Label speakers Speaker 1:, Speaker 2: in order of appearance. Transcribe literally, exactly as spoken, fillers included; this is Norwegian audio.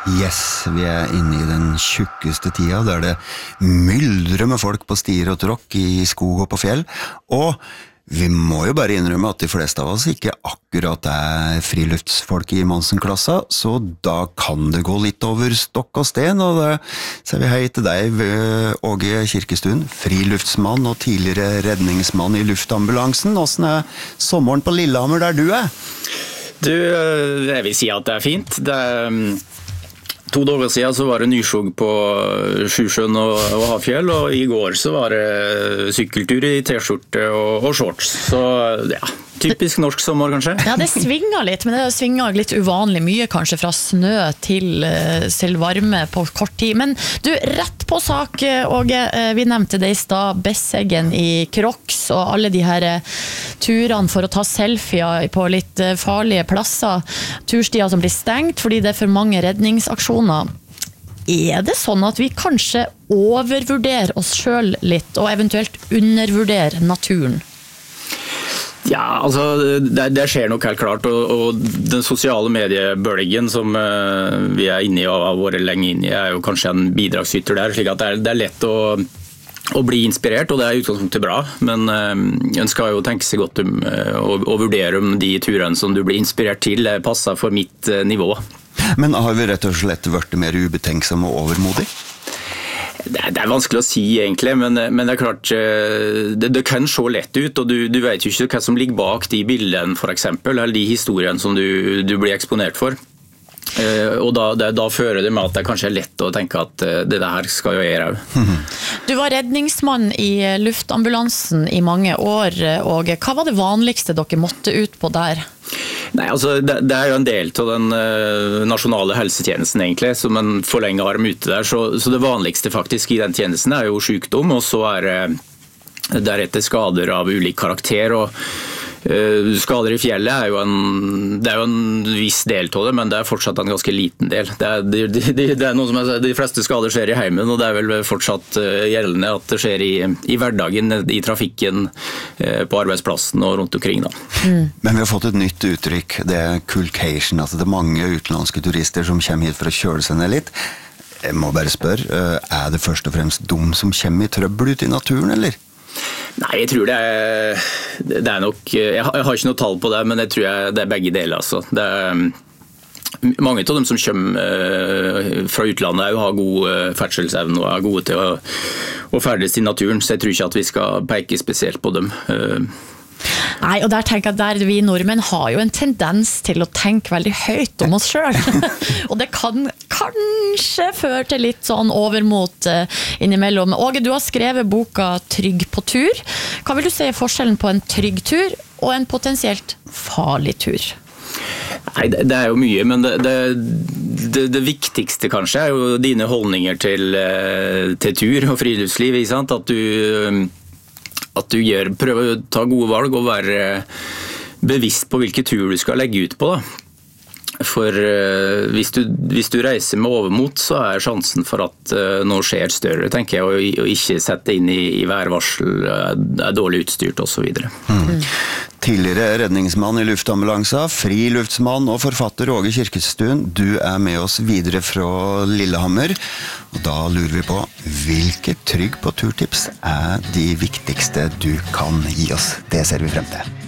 Speaker 1: Yes, vi er inne i den tjukkeste tida, der det myldrer med folk på stier og tråkk i skog og på fjell, og vi må jo bare innrømme at de fleste av oss ikke akkurat er friluftsfolk i Monsen-klassa, så da kan det gå litt over stokk og sten, og da sier vi hei til deg, Åge Kirkestuen, friluftsmann og tidligere redningsmann i luftambulansen. Hvordan er sommeren på Lillehammer der du er?
Speaker 2: Du, jeg vil si at det er fint. Det er To dager siden så var det nysjog på Sjusjøen og, og Hafjell, og i går så var det sykkeltur i t-skjorte og, og shorts. Så ja, typisk norsk sommer kanskje.
Speaker 3: Ja, det svinger litt, men det svinger litt uvanlig mye kanskje fra snø til, til varme på kort tid. Men du, rett på sak, Åge, vi nevnte det i stad, Besseggen i Crocs og alle de her turene for å ta selfier på litt farlige plasser, turstier som blir stengt fordi det er for mange redningsaksjoner. Er det sånn at vi kanskje overvurderer oss selv litt og eventuelt undervurderer naturen?
Speaker 2: Ja, altså det, det skjer nok helt klart, og, og den sosiale mediebølgen som uh, vi er inne i og har vært lenge inne i, er jo kanskje en bidragsyter der, slik at det er, det er lett å, å bli inspirert, og det er utgangspunktet bra, men uh, en skal jo tenke seg godt om uh, og, og vurdere om de turene som du blir inspirert til passer for mitt uh, nivå.
Speaker 1: Men har vi rett og slett vært mer ubetenksomme og overmodig?
Speaker 2: Det er, det er vanskelig å si egentlig, men, men det er klart, det, det kan se lett ut, og du, du vet jo ikke hva som ligger bak de bildene for eksempel, eller de historiene som du, du blir eksponert for. Og da, det, da fører det med at det kanskje er lett å tenke at det der skal jo gjøre også.
Speaker 3: Du var redningsmann i luftambulansen i mange år, og hva var det vanligste dere måtte ut på der?
Speaker 2: Nei, altså det, det er jo en del av den uh, nasjonale helsetjenesten egentlig, som en forlenget arm ute der, så, så det vanligste faktisk i den tjenesten er jo sykdom, og så er det uh, deretter skader av ulik karakter, og uh, skader i fjellet er jo en, det er jo en viss del av det, men det er fortsatt en ganske liten del. Det er, det, det, det er noe som er, de fleste skader skjer i heimen, og det er vel fortsatt uh, gjeldende at det skjer i, i hverdagen, i trafikken, uh, på arbeidsplassen og rundt omkring da.
Speaker 1: Mm. Men vi har fått et nytt uttrykk, det er kulcation, altså det er mange utenlandske turister som kommer hit for å kjøle seg ned litt. Jeg må bare spørre, er det først og fremst de som kommer i trøbbel ut i naturen, eller?
Speaker 2: Nei, jeg tror det er, det er nok, jeg har, jeg har ikke noe tall på det, men jeg tror jeg, det er begge deler altså. Det er, mange av dem som kommer fra utlandet er jo har god ferdselsevne og er gode til å, å ferdes i naturen, så jeg tror ikke at vi skal peke spesielt på dem.
Speaker 3: Nei, og der tenker jeg at der vi nordmenn har jo en tendens til å tenke veldig høyt om oss selv. Og det kan kanskje føre til litt sånn overmot innimellom. Åge, du har skrevet boka Trygg på tur. Hva vil du si er forskjellen på en trygg tur og en potensielt farlig tur?
Speaker 2: Nei, det, det er jo mye, men det, det, det, det viktigste kanskje er jo dine holdninger til, til tur og friluftsliv, ikke sant? At du at du gjør, prøver å ta gode valg og være bevisst på hvilke tur du skal legge ut på da. For uh, hvis, du, hvis du reiser med overmot, så er sjansen for at uh, noe skjer større, tenker jeg, og, og ikke sette inn i, i værvarsel, uh, er dårlig utstyrt og så videre.
Speaker 1: Mm. Tidligere redningsmann i luftambulansa, friluftsmann og forfatter Åge Kirkestuen, du er med oss videre fra Lillehammer, og da lurer vi på, hvilke trygg på turtips er de viktigste du kan gi oss? Det ser vi frem til.